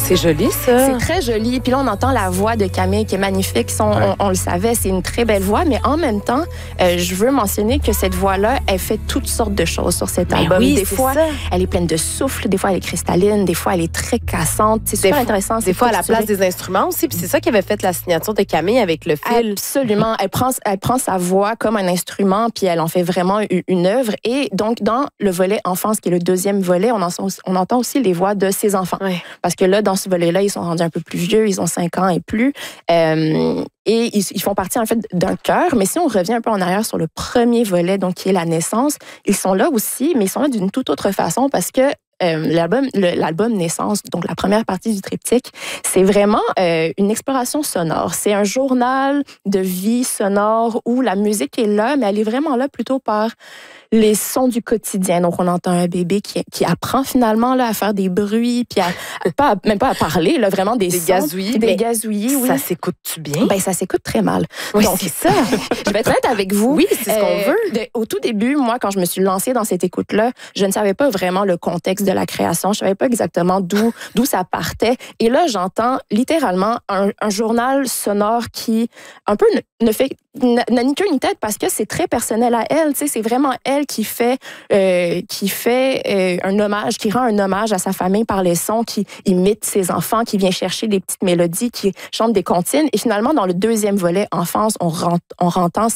C'est joli, ça. C'est très joli. Puis là, on entend la voix de Camille qui est magnifique. On le savait, c'est une très belle voix. Mais en même temps, je veux mentionner que cette voix-là, elle fait toutes sortes de choses sur cet album. Oui, des fois, elle est pleine de souffle. Des fois, elle est cristalline. Des fois, elle est très cassante. C'est super intéressant. Des fois, à la place des instruments aussi. Puis c'est ça qui avait fait la signature de Camille avec le fil. Absolument. Elle prend sa voix comme un instrument, puis elle en fait vraiment une œuvre. Et donc, dans le volet enfance, qui est le deuxième volet, on entend aussi les voix de ses enfants. Ouais. Parce que là, dans ce volet-là, ils sont rendus un peu plus vieux, ils ont 5 ans et plus. Et ils font partie, en fait, d'un chœur. Mais si on revient un peu en arrière sur le premier volet, donc qui est la naissance, ils sont là aussi, mais ils sont là d'une toute autre façon parce que l'album Naissance, donc la première partie du triptyque, c'est vraiment une exploration sonore. C'est un journal de vie sonore où la musique est là, mais elle est vraiment là plutôt par les sons du quotidien. Donc, on entend un bébé qui apprend finalement là, à faire des bruits, puis même pas à parler, là, vraiment des sons, gazouillis. Des gazouillis, oui. Ça s'écoute-tu bien? Ben, ça s'écoute très mal. Oui, donc, c'est ça. Je vais être honnête avec vous. Oui, c'est ce qu'on veut. Au tout début, moi, quand je me suis lancée dans cette écoute-là, je ne savais pas vraiment le contexte de la création. Je savais pas exactement d'où ça partait. Et là, j'entends littéralement un journal sonore qui un peu n'a ni queue ni tête parce que c'est très personnel à elle. Tu sais, c'est vraiment elle qui fait un hommage, qui rend un hommage à sa famille par les sons, qui imite ses enfants, qui vient chercher des petites mélodies, qui chante des comptines. Et finalement, dans le deuxième volet, enfance, on entend